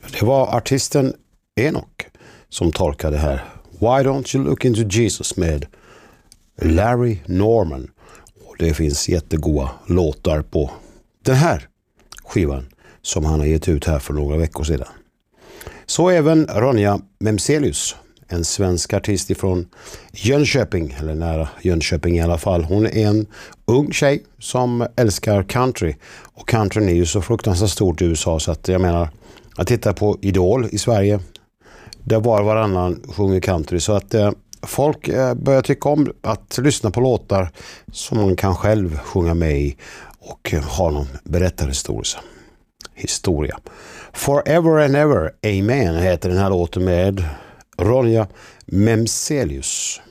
Det var artisten Enoch som tolkade här Why Don't You Look Into Jesus med Larry Norman. Och det finns jättegoda låtar på den här skivan som han har gett ut här för några veckor sedan. Så även Ronja Memselius, en svensk artist ifrån Jönköping, eller nära Jönköping i alla fall. Hon är en ung tjej som älskar country. Och countryn är ju så fruktansvärt stort i USA, så att jag menar, att titta på Idol i Sverige, där varannan sjunger country, så att folk börjar tycka om att lyssna på låtar som man kan själv sjunga med i och ha någon berättarhistoria. Forever and Ever, Amen heter den här låten med Ronja Memselius.